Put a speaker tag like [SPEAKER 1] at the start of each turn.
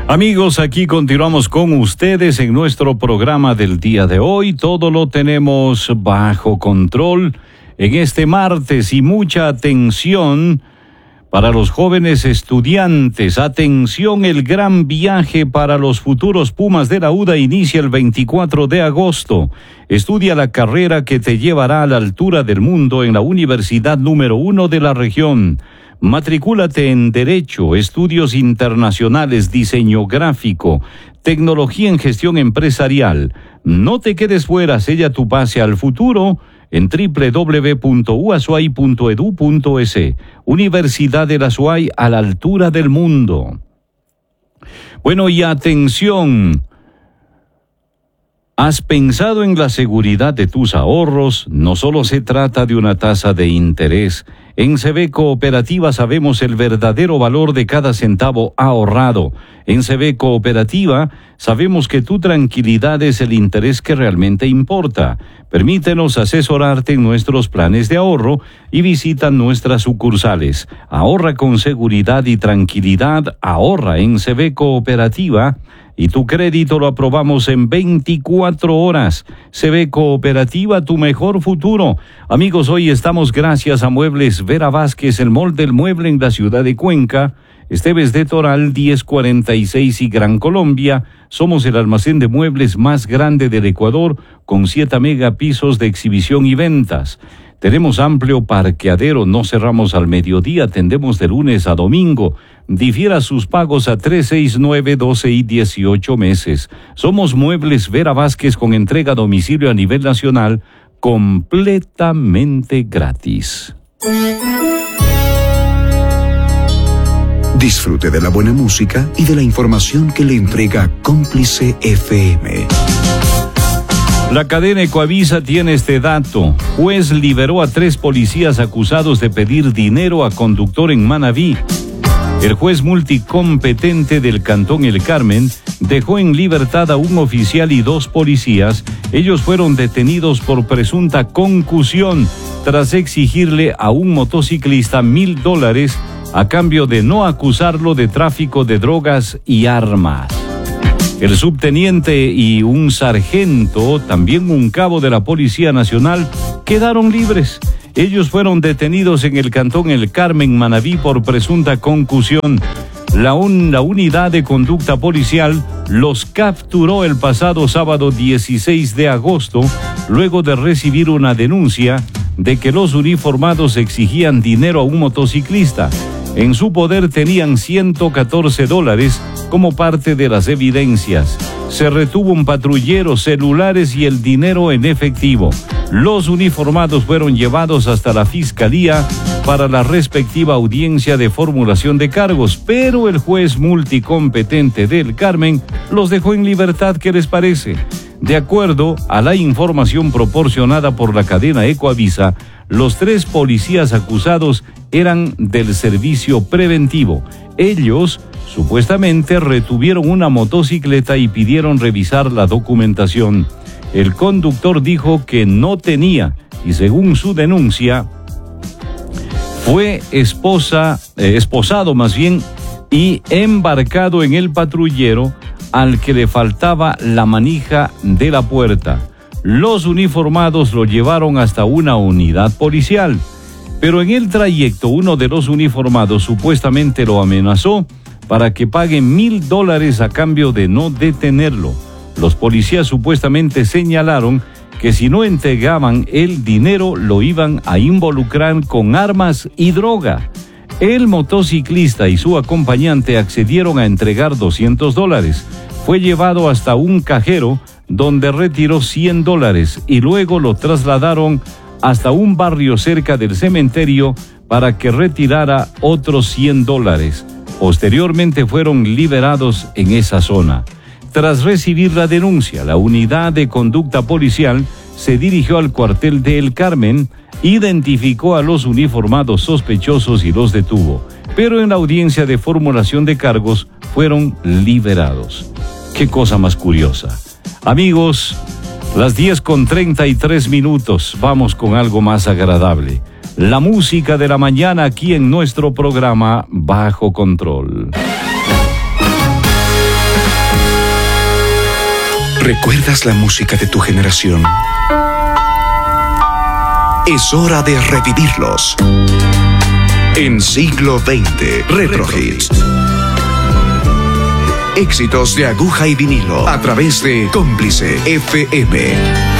[SPEAKER 1] Amigos, aquí continuamos con ustedes en nuestro programa del día de hoy. Todo lo tenemos bajo control en este martes y mucha atención para los jóvenes estudiantes. Atención, el gran viaje para los futuros Pumas de la UDA inicia el 24 de agosto. Estudia la carrera que te llevará a la altura del mundo en la universidad número 1 de la región. Matricúlate en Derecho, Estudios Internacionales, Diseño Gráfico, Tecnología en Gestión Empresarial. No te quedes fuera, sella tu pase al futuro en www.uasuay.edu.es. Universidad de la Azuay, a la altura del mundo. Bueno, y atención. ¿Has pensado en la seguridad de tus ahorros? No solo se trata de una tasa de interés. En CB Cooperativa sabemos el verdadero valor de cada centavo ahorrado. En CB Cooperativa sabemos que tu tranquilidad es el interés que realmente importa. Permítenos asesorarte en nuestros planes de ahorro y visita nuestras sucursales. Ahorra con seguridad y tranquilidad. Ahorra en CB Cooperativa. Y tu crédito lo aprobamos en 24 horas. CB Cooperativa, tu mejor futuro. Amigos, hoy estamos gracias a Muebles Vera Vázquez, el mall del mueble en la ciudad de Cuenca. Esteves de Toral, 1046 y Gran Colombia. Somos el almacén de muebles más grande del Ecuador, con 7 megapisos de exhibición y ventas. Tenemos amplio parqueadero, no cerramos al mediodía, atendemos de lunes a domingo. Difiera sus pagos a 3, 6, 9, 12 y 18 meses. Somos Muebles Vera Vázquez con entrega a domicilio a nivel nacional, completamente gratis.
[SPEAKER 2] Disfrute de la buena música y de la información que le entrega Cómplice FM.
[SPEAKER 1] La cadena Ecoavisa tiene este dato. Juez liberó a 3 policías acusados de pedir dinero a conductor en Manabí. El juez multicompetente del Cantón El Carmen dejó en libertad a un oficial y 2 policías. Ellos fueron detenidos por presunta concusión tras exigirle a un motociclista $1,000 a cambio de no acusarlo de tráfico de drogas y armas. El subteniente y un sargento, también un cabo de la Policía Nacional, quedaron libres. Ellos fueron detenidos en el Cantón El Carmen, Manabí, por presunta concusión. La unidad de conducta policial los capturó el pasado sábado 16 de agosto, luego de recibir una denuncia de que los uniformados exigían dinero a un motociclista. En su poder tenían $114 como parte de las evidencias. Se retuvo un patrullero, celulares y el dinero en efectivo. Los uniformados fueron llevados hasta la Fiscalía para la respectiva audiencia de formulación de cargos, pero el juez multicompetente del Carmen los dejó en libertad. ¿Qué les parece? De acuerdo a la información proporcionada por la cadena Ecoavisa, los 3 policías acusados eran del servicio preventivo. Ellos supuestamente retuvieron una motocicleta y pidieron revisar la documentación. El conductor dijo que no tenía y, según su denuncia, fue esposado y embarcado en el patrullero al que le faltaba la manija de la puerta. Los uniformados lo llevaron hasta una unidad policial, pero en el trayecto uno de los uniformados supuestamente lo amenazó para que pague $1,000 a cambio de no detenerlo. Los policías supuestamente señalaron que si no entregaban el dinero lo iban a involucrar con armas y droga. El motociclista y su acompañante accedieron a entregar $200. Fue llevado hasta un cajero donde retiró $100 y luego lo trasladaron hasta un barrio cerca del cementerio para que retirara otros $100. Posteriormente fueron liberados en esa zona. Tras recibir la denuncia, la unidad de conducta policial se dirigió al cuartel de El Carmen, identificó a los uniformados sospechosos y los detuvo, pero en la audiencia de formulación de cargos fueron liberados. Qué cosa más curiosa. Amigos, las 10:33. Vamos con algo más agradable. La música de la mañana aquí en nuestro programa Bajo Control.
[SPEAKER 2] ¿Recuerdas la música de tu generación? Es hora de revivirlos. En siglo XX, Retro Hits. Éxitos de aguja y vinilo a través de Cómplice FM.